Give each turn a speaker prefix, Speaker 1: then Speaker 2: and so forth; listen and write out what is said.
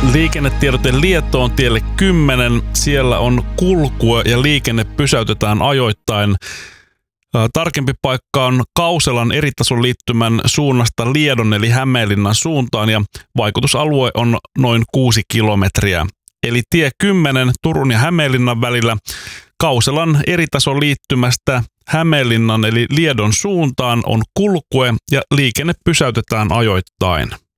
Speaker 1: Liikennetiedote Lietoon tielle 10. Siellä on kulkue ja liikenne pysäytetään ajoittain. Tarkempi paikka on Kauselan eritason liittymän suunnasta Liedon eli Hämeenlinnan suuntaan ja vaikutusalue on noin 6 kilometriä. Eli tie 10 Turun ja Hämeenlinnan välillä Kauselan eritason liittymästä Hämeenlinnan eli Liedon suuntaan on kulkue ja liikenne pysäytetään ajoittain.